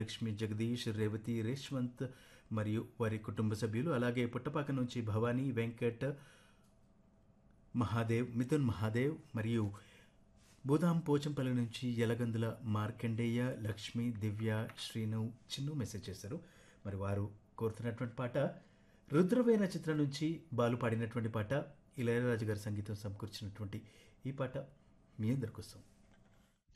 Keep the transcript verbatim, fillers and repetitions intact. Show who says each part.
Speaker 1: లక్ష్మి, జగదీష్, రేవతి, రేష్వంత్ మరియు వారి కుటుంబ సభ్యులు, అలాగే పుట్టపాక నుంచి భవానీ, వెంకట్, మహాదేవ్, మిథున్ మహాదేవ్ మరియు బూదాం పోచంపల్లి నుంచి యలగందుల మార్కండేయ, లక్ష్మి, దివ్య, శ్రీను, చిన్ను మెసేజ్ చేశారు. మరి వారు కోరుతున్నటువంటి పాట రుద్రవేణ చిత్రం నుంచి బాలు పాడినటువంటి పాట, ఇళయరాజు గారి సంగీతం సమకూర్చినటువంటి ఈ పాట మీ అందరి కోసం.